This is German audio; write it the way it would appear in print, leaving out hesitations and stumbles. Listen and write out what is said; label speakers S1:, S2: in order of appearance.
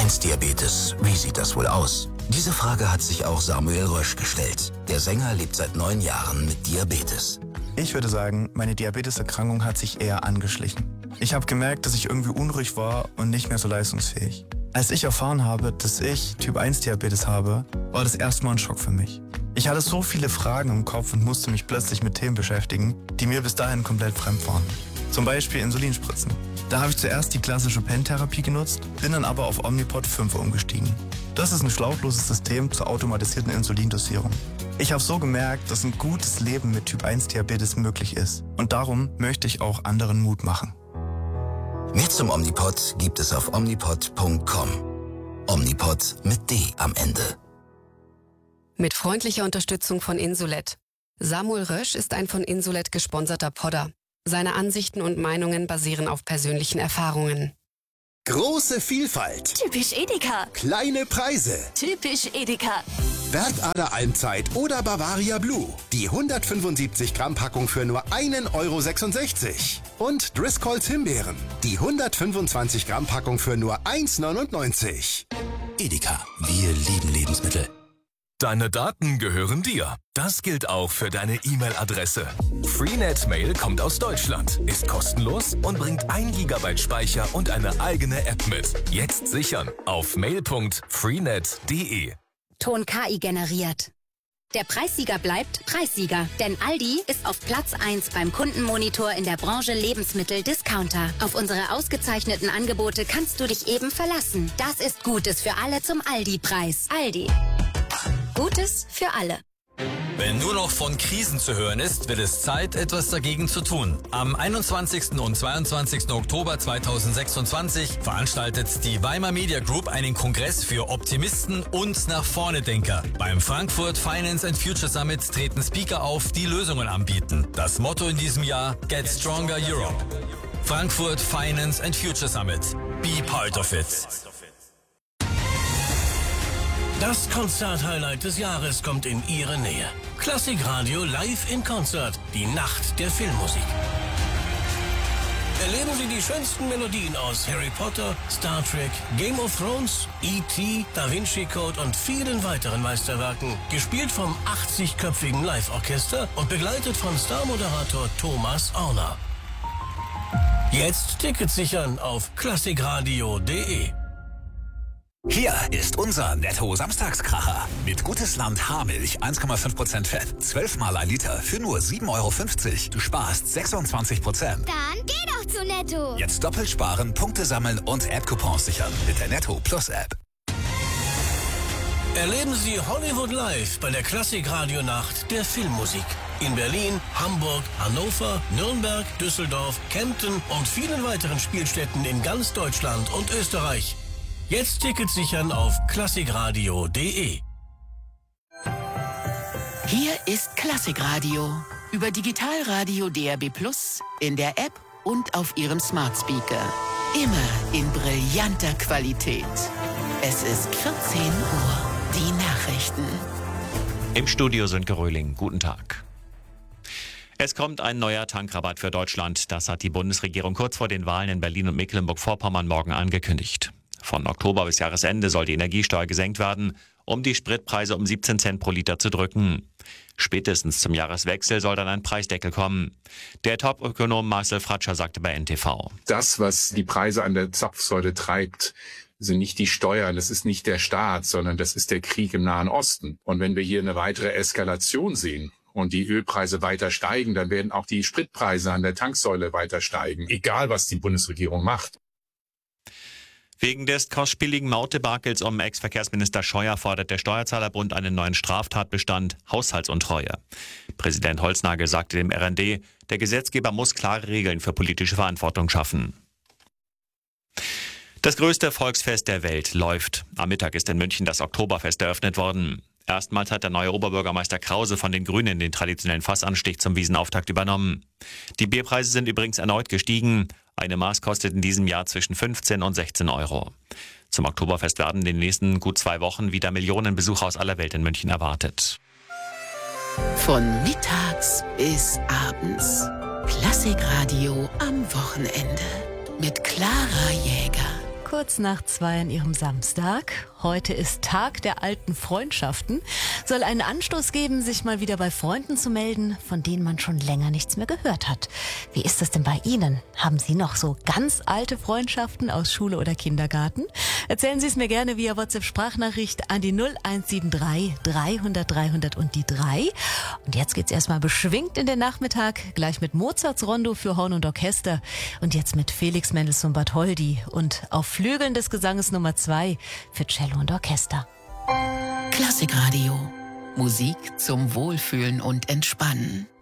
S1: 1-Diabetes, wie sieht das wohl aus? Diese Frage hat sich auch Samuel Rösch gestellt. Der Sänger lebt seit 9 Jahren mit Diabetes.
S2: Ich würde sagen, meine Diabeteserkrankung hat sich eher angeschlichen. Ich habe gemerkt, dass ich irgendwie unruhig war und nicht mehr so leistungsfähig. Als ich erfahren habe, dass ich Typ-1-Diabetes habe, war das erstmal ein Schock für mich. Ich hatte so viele Fragen im Kopf und musste mich plötzlich mit Themen beschäftigen, die mir bis dahin komplett fremd waren. Zum Beispiel Insulinspritzen. Da habe ich zuerst die klassische Pen-Therapie genutzt, bin dann aber auf Omnipod 5 umgestiegen. Das ist ein schlauchloses System zur automatisierten Insulindosierung. Ich habe so gemerkt, dass ein gutes Leben mit Typ-1-Diabetes möglich ist. Und darum möchte ich auch anderen Mut machen.
S1: Mehr zum Omnipod gibt es auf omnipod.com. Omnipod mit D am Ende.
S3: Mit freundlicher Unterstützung von Insulet. Samuel Rösch ist ein von Insulet gesponserter Podder. Seine Ansichten und Meinungen basieren auf persönlichen Erfahrungen.
S4: Große Vielfalt.
S5: Typisch Edeka.
S4: Kleine Preise.
S5: Typisch Edeka.
S4: Wertader Almzeit oder Bavaria Blue. Die 175 Gramm Packung für nur 1,66 €. Und Driscolls Himbeeren. Die 125 Gramm Packung für nur 1,99 €.
S1: Edeka, wir lieben Lebensmittel.
S6: Deine Daten gehören dir. Das gilt auch für deine E-Mail-Adresse. Freenet Mail kommt aus Deutschland, ist kostenlos und bringt 1 GB Speicher und eine eigene App mit. Jetzt sichern auf mail.freenet.de.
S7: Ton KI generiert. Der Preissieger bleibt Preissieger, denn Aldi ist auf Platz 1 beim Kundenmonitor in der Branche Lebensmittel-Discounter. Auf unsere ausgezeichneten Angebote kannst du dich eben verlassen. Das ist Gutes für alle zum Aldi-Preis. Aldi. Gutes für alle.
S8: Wenn nur noch von Krisen zu hören ist, wird es Zeit, etwas dagegen zu tun. Am 21. und 22. Oktober 2026 veranstaltet die Weimar Media Group einen Kongress für Optimisten und Nach-Vorne-Denker. Beim Frankfurt Finance and Future Summit treten Speaker auf, die Lösungen anbieten. Das Motto in diesem Jahr: Get Stronger Europe. Frankfurt Finance and Future Summit. Be part of it.
S9: Das Konzert-Highlight des Jahres kommt in Ihre Nähe. Klassikradio live in Konzert. Die Nacht der Filmmusik. Erleben Sie die schönsten Melodien aus Harry Potter, Star Trek, Game of Thrones, E.T., Da Vinci Code und vielen weiteren Meisterwerken. Gespielt vom 80-köpfigen Live-Orchester und begleitet von Star-Moderator Thomas Auner. Jetzt Tickets sichern auf klassikradio.de.
S10: Hier ist unser Netto-Samstagskracher. Mit Gutes Land Haarmilch 1,5% Fett, 12 mal 1 Liter für nur 7,50 €. Du sparst 26%.
S11: Dann geh doch zu Netto.
S10: Jetzt doppelt sparen, Punkte sammeln und App-Coupons sichern mit der Netto Plus App.
S9: Erleben Sie Hollywood live bei der Klassik-Radio-Nacht der Filmmusik. In Berlin, Hamburg, Hannover, Nürnberg, Düsseldorf, Kempten und vielen weiteren Spielstätten in ganz Deutschland und Österreich. Jetzt Tickets sichern auf klassikradio.de.
S12: Hier ist Klassikradio. Über Digitalradio DAB+, in der App und auf Ihrem Smart Speaker. Immer in brillanter Qualität. Es ist 14 Uhr. Die Nachrichten.
S13: Im Studio Sönke Röhling. Guten Tag. Es kommt ein neuer Tankrabatt für Deutschland. Das hat die Bundesregierung kurz vor den Wahlen in Berlin und Mecklenburg-Vorpommern morgen angekündigt. Von Oktober bis Jahresende soll die Energiesteuer gesenkt werden, um die Spritpreise um 17 Cent pro Liter zu drücken. Spätestens zum Jahreswechsel soll dann ein Preisdeckel kommen. Der Top-Ökonom Marcel Fratscher sagte bei NTV:
S14: Das, was die Preise an der Zapfsäule treibt, sind nicht die Steuern, das ist nicht der Staat, sondern das ist der Krieg im Nahen Osten. Und wenn wir hier eine weitere Eskalation sehen und die Ölpreise weiter steigen, dann werden auch die Spritpreise an der Tanksäule weiter steigen, egal was die Bundesregierung macht.
S13: Wegen des kostspieligen Mautdebakels um Ex-Verkehrsminister Scheuer fordert der Steuerzahlerbund einen neuen Straftatbestand: Haushaltsuntreue. Präsident Holznagel sagte dem RND, der Gesetzgeber muss klare Regeln für politische Verantwortung schaffen. Das größte Volksfest der Welt läuft. Am Mittag ist in München das Oktoberfest eröffnet worden. Erstmals hat der neue Oberbürgermeister Krause von den Grünen den traditionellen Fassanstich zum Wiesenauftakt übernommen. Die Bierpreise sind übrigens erneut gestiegen. Eine Maß kostet in diesem Jahr zwischen 15 und 16 €. Zum Oktoberfest werden in den nächsten gut 2 Wochen wieder Millionen Besucher aus aller Welt in München erwartet.
S12: Von mittags bis abends. Klassikradio am Wochenende. Mit Clara Jäger.
S15: kurz nach 2 an Ihrem Samstag. Heute ist Tag der alten Freundschaften. Soll einen Anstoß geben, sich mal wieder bei Freunden zu melden, von denen man schon länger nichts mehr gehört hat. Wie ist das denn bei Ihnen? Haben Sie noch so ganz alte Freundschaften aus Schule oder Kindergarten? Erzählen Sie es mir gerne via WhatsApp-Sprachnachricht an die 0173 300 300 und die 3. Und jetzt geht's erstmal beschwingt in den Nachmittag, gleich mit Mozarts Rondo für Horn und Orchester und jetzt mit Felix Mendelssohn Bartholdy und auf Flügeln des Gesanges Nummer 2 für Cello und Orchester.
S12: Klassikradio. Musik zum Wohlfühlen und Entspannen.